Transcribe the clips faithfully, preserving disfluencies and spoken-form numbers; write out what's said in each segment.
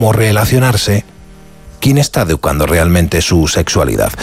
cómo relacionarse, ¿quién está educando realmente su sexualidad?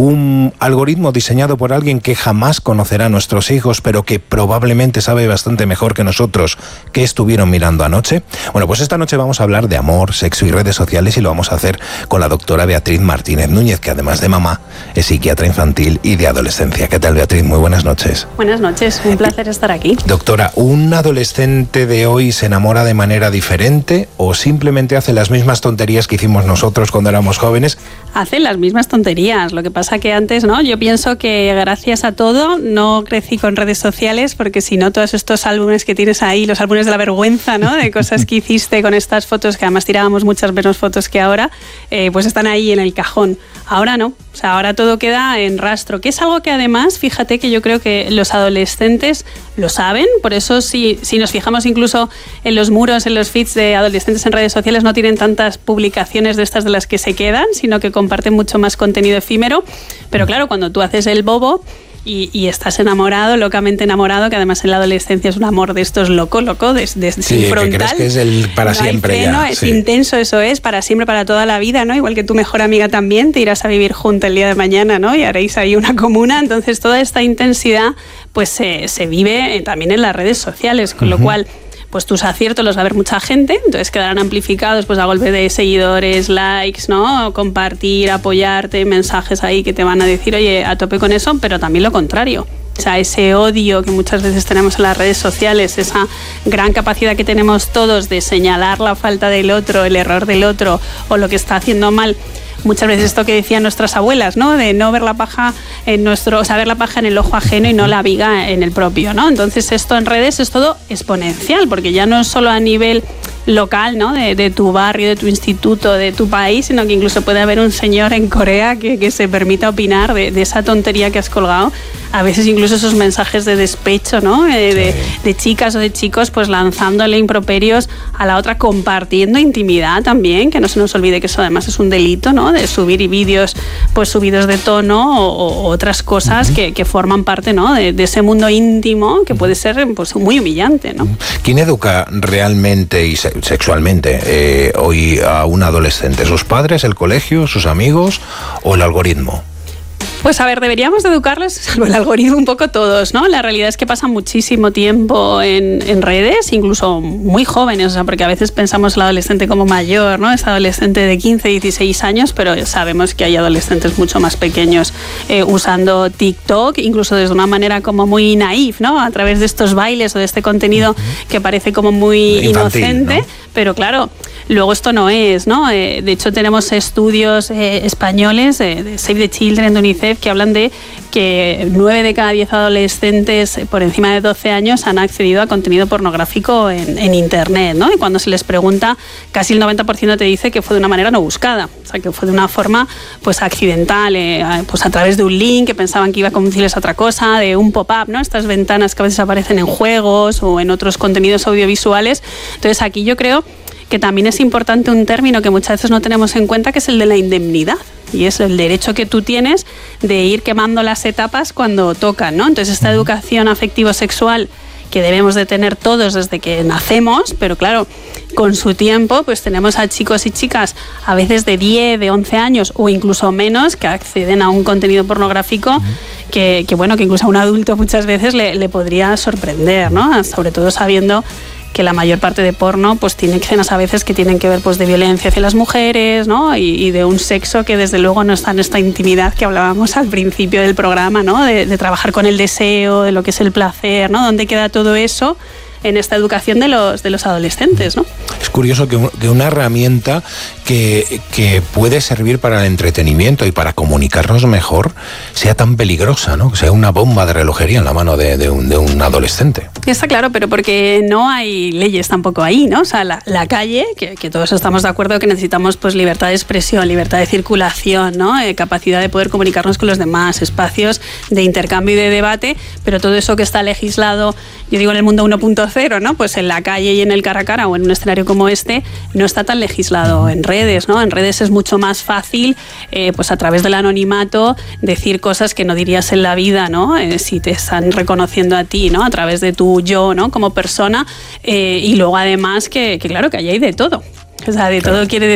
Un algoritmo diseñado por alguien que jamás conocerá a nuestros hijos, pero que probablemente sabe bastante mejor que nosotros qué estuvieron mirando anoche. Bueno, pues esta noche vamos a hablar de amor, sexo y redes sociales, y lo vamos a hacer con la doctora Beatriz Martínez Núñez, que además de mamá es psiquiatra infantil y de adolescencia. ¿Qué tal, Beatriz? Muy buenas noches. Buenas noches, un placer estar aquí. Doctora, ¿un adolescente de hoy se enamora de manera diferente o simplemente hace las mismas tonterías que hicimos nosotros cuando éramos jóvenes? Hacen las mismas tonterías. Lo que pasa que antes, ¿no? Yo pienso que gracias a todo no crecí con redes sociales, porque si no, todos estos álbumes que tienes ahí, los álbumes de la vergüenza, ¿no? De cosas que hiciste con estas fotos, que además tirábamos muchas menos fotos que ahora, eh, pues están ahí en el cajón. Ahora no. O sea, ahora todo queda en rastro, que es algo que además, fíjate que yo creo que los adolescentes lo saben. Por eso si, si nos fijamos incluso en los muros, en los feeds de adolescentes en redes sociales, no tienen tantas publicaciones de estas de las que se quedan, sino que comparten mucho más contenido efímero. Pero claro, cuando tú haces el bobo y, y estás enamorado, locamente enamorado, que además en la adolescencia es un amor de estos loco, loco, de, de, sí, sin frontal. Que crees que es el para no siempre hay freno, ya. Es sí. intenso, eso es, para siempre, para toda la vida, ¿no? Igual que tu mejor amiga también, te irás a vivir junta el día de mañana, ¿no? Y haréis ahí una comuna. Entonces toda esta intensidad pues se, se vive también en las redes sociales, con uh-huh. lo cual pues tus aciertos los va a ver mucha gente, entonces quedarán amplificados pues a golpe de seguidores, likes, ¿no? Compartir, apoyarte, mensajes ahí que te van a decir, oye, a tope con eso, pero también lo contrario. O sea, ese odio que muchas veces tenemos en las redes sociales, esa gran capacidad que tenemos todos de señalar la falta del otro, el error del otro o lo que está haciendo mal. Muchas veces esto que decían nuestras abuelas, ¿no? De no ver la paja en nuestro, o sea, ver la paja en el ojo ajeno y no la viga en el propio, ¿no? Entonces esto en redes es todo exponencial, porque ya no es solo a nivel local, ¿no? De, de tu barrio, de tu instituto, de tu país, sino que incluso puede haber un señor en Corea que, que se permita opinar de, de esa tontería que has colgado. A veces incluso esos mensajes de despecho, ¿no? Eh, de, de chicas o de chicos pues lanzándole improperios a la otra, compartiendo intimidad también, que no se nos olvide que eso además es un delito, ¿no? De subir vídeos pues subidos de tono o, o otras cosas uh-huh. que, que forman parte, ¿no? de, de ese mundo íntimo que puede ser pues muy humillante, ¿no? ¿Quién educa realmente y se, sexualmente eh, hoy a un adolescente? ¿Sus padres, el colegio, sus amigos o el algoritmo? Pues a ver, deberíamos de educarles, salvo el algoritmo, un poco todos, ¿no? La realidad es que pasan muchísimo tiempo en, en redes, incluso muy jóvenes, o sea, porque a veces pensamos el adolescente como mayor, ¿no? Es adolescente de quince, dieciséis años, pero sabemos que hay adolescentes mucho más pequeños eh, usando TikTok, incluso desde una manera como muy naif, ¿no? A través de estos bailes o de este contenido uh-huh. que parece como muy infantil, inocente, ¿no? Pero claro, luego esto no es, ¿no? Eh, de hecho, tenemos estudios eh, españoles eh, de Save the Children, de UNICEF, que hablan de que nueve de cada diez adolescentes por encima de doce años han accedido a contenido pornográfico en, en Internet, ¿no? Y cuando se les pregunta, casi el noventa por ciento te dice que fue de una manera no buscada, o sea, que fue de una forma pues accidental, eh, pues a través de un link que pensaban que iba a conducirles a otra cosa, de un pop-up, ¿no? Estas ventanas que a veces aparecen en juegos o en otros contenidos audiovisuales. Entonces aquí yo creo que también es importante un término que muchas veces no tenemos en cuenta, que es el de la indemnidad. Y es el derecho que tú tienes de ir quemando las etapas cuando tocan, ¿no? Entonces esta educación afectivo-sexual que debemos de tener todos desde que nacemos, pero claro, con su tiempo, pues tenemos a chicos y chicas a veces de diez, de once años o incluso menos que acceden a un contenido pornográfico uh-huh. que, que, bueno, que incluso a un adulto muchas veces le, le podría sorprender, ¿no? Sobre todo sabiendo que la mayor parte de porno pues tiene escenas a veces que tienen que ver pues de violencia hacia las mujeres, ¿no? Y, y de un sexo que desde luego no está en esta intimidad que hablábamos al principio del programa, ¿no? De, de trabajar con el deseo, de lo que es el placer, ¿no? ¿Dónde queda todo eso en esta educación de los, de los adolescentes, ¿no? Es curioso que, que una herramienta que, que puede servir para el entretenimiento y para comunicarnos mejor sea tan peligrosa, ¿no? Que sea una bomba de relojería en la mano de, de, un, de un adolescente. Está claro, pero porque no hay leyes tampoco ahí, ¿no? O sea, la, la calle, que, que todos estamos de acuerdo que necesitamos pues libertad de expresión, libertad de circulación, ¿no? Eh, capacidad de poder comunicarnos con los demás, espacios de intercambio y de debate, pero todo eso que está legislado, yo digo en el mundo uno punto cero, ¿no? Pues en la calle y en el cara a cara o en un escenario como este no está tan legislado. En redes, ¿no? En redes es mucho más fácil, eh, pues a través del anonimato, decir cosas que no dirías en la vida, ¿no? Eh, si te están reconociendo a ti, ¿no? A través de tu yo, ¿no? Como persona, eh, y luego además que, que claro que ahí hay de todo. O sea, de todo quiere decir